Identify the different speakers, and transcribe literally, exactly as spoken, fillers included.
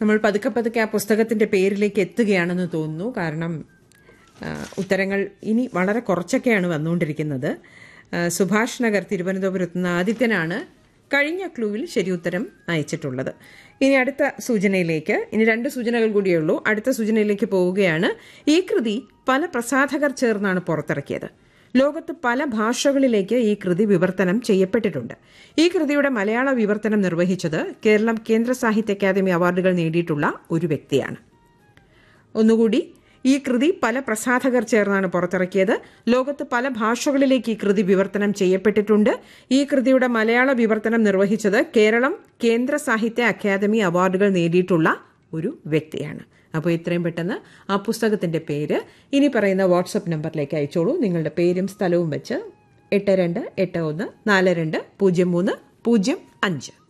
Speaker 1: നമ്മൾ പതുക്കെ പതുക്കെ ആ പുസ്തകത്തിന്റെ പേരിലേക്ക് എത്തുകയാണെന്ന് തോന്നുന്നു. കാരണം ഉത്തരങ്ങൾ ഇനി വളരെ കുറച്ചൊക്കെയാണ് വന്നുകൊണ്ടിരിക്കുന്നത്. സുഭാഷ് നഗർ തിരുവനന്തപുരത്ത് നിന്ന് ആദിത്യനാണ് കഴിഞ്ഞ ക്ലൂവിൽ ശരി ഉത്തരം അയച്ചിട്ടുള്ളത്. ഇനി അടുത്ത സൂചനയിലേക്ക്, ഇനി രണ്ട് സൂചനകൾ കൂടിയേ ഉള്ളൂ. അടുത്ത സൂചനയിലേക്ക് പോവുകയാണ്. ഈ കൃതി പല പ്രസാധകർ ചേർന്നാണ് പുറത്തിറക്കിയത്. ലോകത്ത് പല ഭാഷകളിലേക്ക് ഈ കൃതി വിവർത്തനം ചെയ്യപ്പെട്ടിട്ടുണ്ട്. ഈ കൃതിയുടെ മലയാള വിവർത്തനം നിർവഹിച്ചത് കേരളം കേന്ദ്ര സാഹിത്യ അക്കാദമി അവാർഡുകൾ നേടിയിട്ടുള്ള ഒരു വ്യക്തിയാണ്. ഒന്നുകൂടി, ഈ കൃതി പല പ്രസാധകർ ചേർന്നാണ് പുറത്തിറക്കിയത്. ലോകത്ത് പല ഭാഷകളിലേക്ക് ഈ കൃതി വിവർത്തനം ചെയ്യപ്പെട്ടിട്ടുണ്ട്. ഈ കൃതിയുടെ മലയാള വിവർത്തനം നിർവഹിച്ചത് കേരളം കേന്ദ്ര സാഹിത്യ അക്കാദമി അവാർഡുകൾ നേടിയിട്ടുള്ള ഒരു വ്യക്തിയാണ്. അപ്പോൾ ഇത്രയും പെട്ടെന്ന് ആ പുസ്തകത്തിന്റെ പേര് ഇനി പറയുന്ന വാട്സപ്പ് നമ്പറിലേക്ക് അയച്ചോളൂ. നിങ്ങളുടെ പേരും സ്ഥലവും വെച്ച് എട്ട് രണ്ട് എട്ട് ഒന്ന് നാല് രണ്ട് പൂജ്യം മൂന്ന് പൂജ്യം അഞ്ച്.